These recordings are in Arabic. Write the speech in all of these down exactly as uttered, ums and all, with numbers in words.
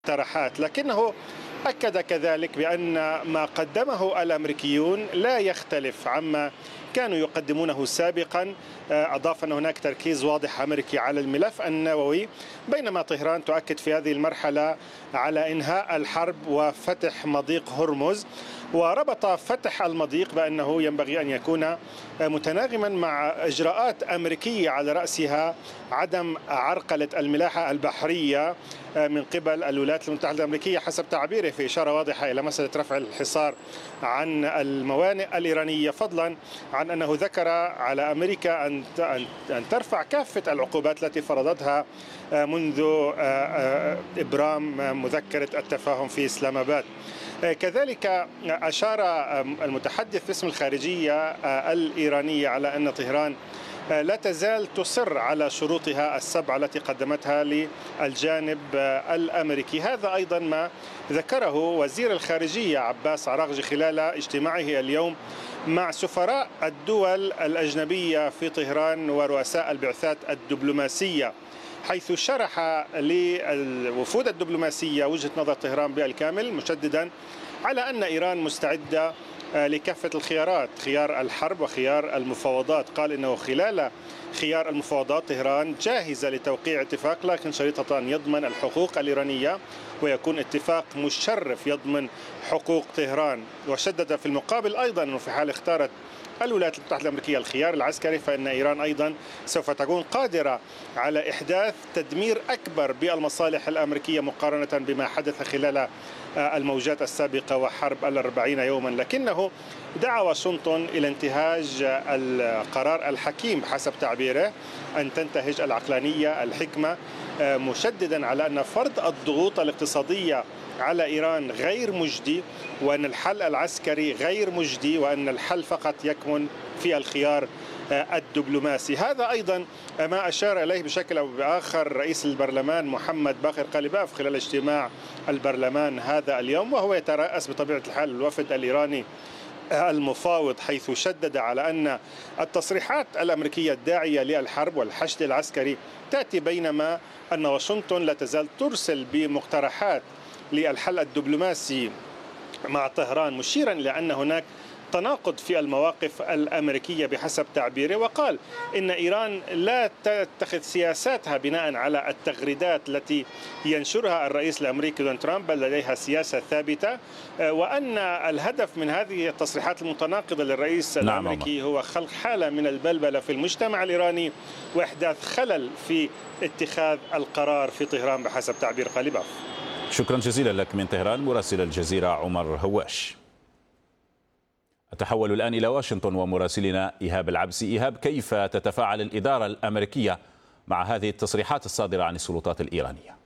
المقترحات، لكنه أكد كذلك بأن ما قدمه الأمريكيون لا يختلف عما كانوا يقدمونه سابقا. أضاف أن هناك تركيز واضح أمريكي على الملف النووي، بينما طهران تؤكد في هذه المرحلة على إنهاء الحرب وفتح مضيق هرمز، وربط فتح المضيق بأنه ينبغي أن يكون متناغما مع إجراءات أمريكية على رأسها عدم عرقلة الملاحة البحرية من قبل الولايات المتحدة الأمريكية حسب تعبيره، في إشارة واضحة إلى مسألة رفع الحصار عن الموانئ الإيرانية، فضلا عن أنه ذكر على أمريكا أن أن ترفع كافة العقوبات التي فرضتها منذ إبرام مذكرة التفاهم في إسلام آباد. كذلك أشار المتحدث باسم الخارجية الإيرانية على أن طهران لا تزال تصر على شروطها السبعة التي قدمتها للجانب الأمريكي. هذا أيضا ما ذكره وزير الخارجية عباس عراقجي خلال اجتماعه اليوم مع سفراء الدول الأجنبية في طهران ورؤساء البعثات الدبلوماسية، حيث شرح للوفود الدبلوماسية وجهة نظر طهران بالكامل، مشددا على أن إيران مستعدة لكافة الخيارات، خيار الحرب وخيار المفاوضات. قال إنه خلال خيار المفاوضات طهران جاهزة لتوقيع اتفاق، لكن شريطة أن يضمن الحقوق الإيرانية ويكون اتفاق مشرف يضمن حقوق طهران. وشدد في المقابل أيضا أنه في حال اختارت الولايات المتحدة الأمريكية الخيار العسكري فإن إيران أيضا سوف تكون قادرة على إحداث تدمير أكبر بالمصالح الأمريكية مقارنة بما حدث خلال الموجات السابقة وحرب الأربعين يوما. لكنه دعا واشنطن إلى انتهاج القرار الحكيم حسب تعبيره، أن تنتهج العقلانية الحكمة، مشددا على أن فرض الضغوط الاقتصادية على إيران غير مجدي، وأن الحل العسكري غير مجدي، وأن الحل فقط يكمن في الخيار الدبلوماسي. هذا أيضا ما أشار إليه بشكل أو بآخر رئيس البرلمان محمد باقر قليباف خلال اجتماع البرلمان هذا اليوم، وهو يترأس بطبيعة الحال الوفد الإيراني المفاوض، حيث شدد على أن التصريحات الأمريكية الداعية للحرب والحشد العسكري تأتي بينما أن واشنطن لا تزال ترسل بمقترحات للحل الدبلوماسي مع طهران، مشيرا إلى أن هناك تناقض في المواقف الأمريكية بحسب تعبيره. وقال إن إيران لا تتخذ سياساتها بناء على التغريدات التي ينشرها الرئيس الأمريكي دونالد ترامب، بل لديها سياسة ثابتة، وأن الهدف من هذه التصريحات المتناقضة للرئيس نعم الأمريكي هو خلق حالة من البلبلة في المجتمع الإيراني وإحداث خلل في اتخاذ القرار في طهران بحسب تعبير قليباف. شكرا جزيلا لك من طهران مراسل الجزيرة عمر هواش. أتحول الآن إلى واشنطن ومراسلنا إيهاب العبسي. إيهاب، كيف تتفاعل الإدارة الأمريكية مع هذه التصريحات الصادرة عن السلطات الإيرانية؟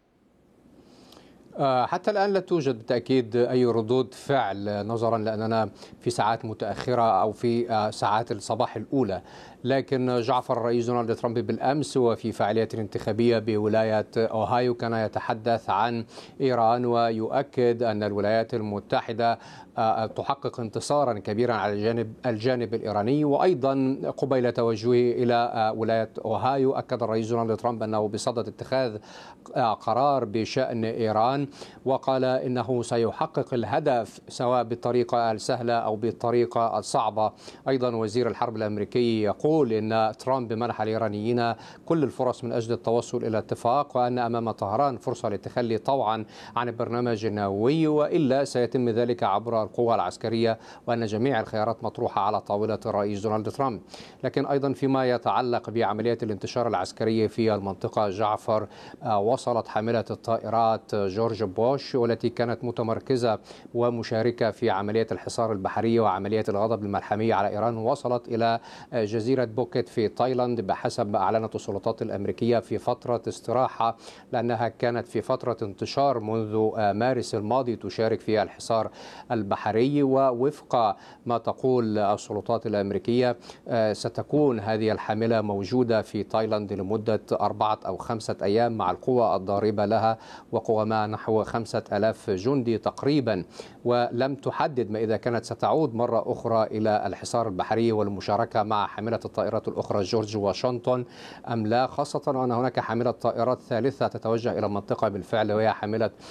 حتى الآن لا توجد بالتأكيد أي ردود فعل، نظرا لأننا في ساعات متأخرة أو في ساعات الصباح الأولى. لكن جعفر الرئيس دونالد ترامب بالأمس وفي فعالية انتخابية بولاية أوهايو كان يتحدث عن إيران ويؤكد أن الولايات المتحدة تحقق انتصارا كبيرا على الجانب الجانب الإيراني. وأيضا قبيل توجهه إلى ولاية أوهايو أكد الرئيس دونالد ترامب أنه بصدد اتخاذ قرار بشأن إيران، وقال إنه سيحقق الهدف سواء بالطريقة السهلة أو بالطريقة الصعبة. أيضا وزير الحرب الأمريكي يقول إن ترامب منح الإيرانيين كل الفرص من أجل التوصل إلى اتفاق، وأن أمام طهران فرصة للتخلي طوعا عن البرنامج النووي، وإلا سيتم ذلك عبر القوى العسكرية، وأن جميع الخيارات مطروحة على طاولة الرئيس دونالد ترامب. لكن أيضا فيما يتعلق بعملية الانتشار العسكري في المنطقة، جعفر، وصلت حاملة الطائرات جورج بوش والتي كانت متمركزة ومشاركة في عملية الحصار البحري وعملية الغضب الملحمية على إيران، وصلت إلى جزيرة بوكيت في تايلاند بحسب ما أعلنت السلطات الأمريكية في فترة استراحة، لأنها كانت في فترة انتشار منذ مارس الماضي تشارك في الحصار البحري. ووفق ما تقول السلطات الأمريكية ستكون هذه الحاملة موجودة في تايلاند لمدة أربعة أو خمسة أيام مع القوى الضاربة لها، وقوى ما نحو خمسة ألاف جندي تقريبا. ولم تحدد ما إذا كانت ستعود مرة أخرى إلى الحصار البحري والمشاركة مع حاملة الطائرات الأخرى جورج واشنطن أم لا، خاصة وأن هناك حاملة طائرات ثالثة تتوجه إلى المنطقة بالفعل، وهي حاملة